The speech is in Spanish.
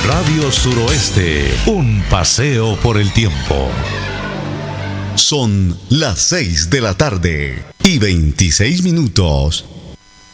Radio Suroeste, un paseo por el tiempo. Son las 6 de la tarde y 26 minutos.